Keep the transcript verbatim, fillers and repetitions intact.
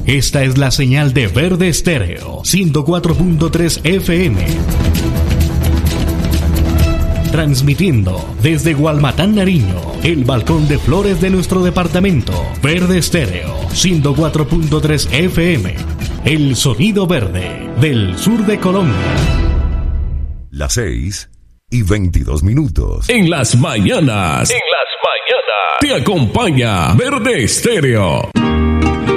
Esta es la señal de Verde Estéreo, ciento cuatro punto tres F M. Transmitiendo desde Gualmatán, Nariño, el balcón de flores de nuestro departamento. Verde Estéreo, ciento cuatro punto tres F M. El sonido verde del sur de Colombia. Las seis y veintidós minutos. En las mañanas. En las mañanas. Te acompaña Verde Estéreo.